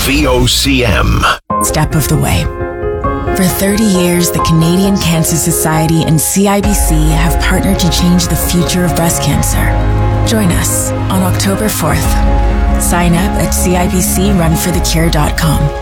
VOCM. Step of the way. For 30 years, the Canadian Cancer Society and CIBC have partnered to change the future of breast cancer. Join us on October 4th. Sign up at cibcrunforthecure.com.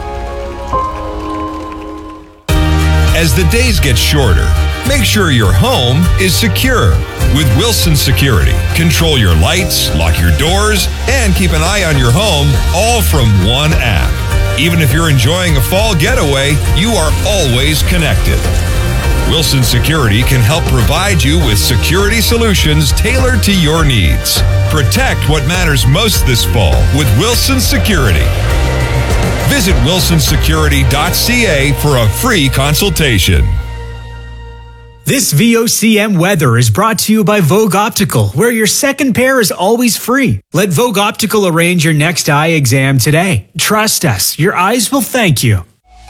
As the days get shorter, make sure your home is secure. With Wilson Security, control your lights, lock your doors, and keep an eye on your home, all from one app. Even if you're enjoying a fall getaway, you are always connected. Wilson Security can help provide you with security solutions tailored to your needs. Protect what matters most this fall with Wilson Security. Visit wilsonsecurity.ca for a free consultation. This VOCM weather is brought to you by Vogue Optical, where your second pair is always free. Let Vogue Optical arrange your next eye exam today. Trust us, your eyes will thank you.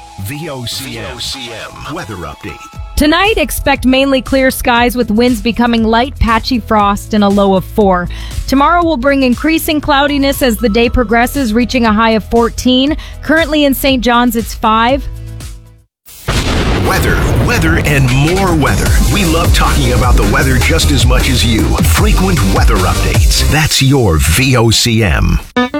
VOCM weather update. Tonight, expect mainly clear skies with winds becoming light, patchy frost and a low of 4. Tomorrow will bring increasing cloudiness as the day progresses, reaching a high of 14. Currently in St. John's, it's 5. Weather, and more weather. We love talking about the weather just as much as you. Frequent weather updates. That's your VOCM.